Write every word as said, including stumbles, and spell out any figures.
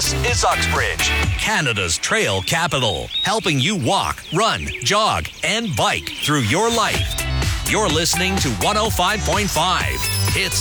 This is Uxbridge, Canada's trail capital, helping you walk, run, jog, and bike through your life. You're listening to one oh five point five. It's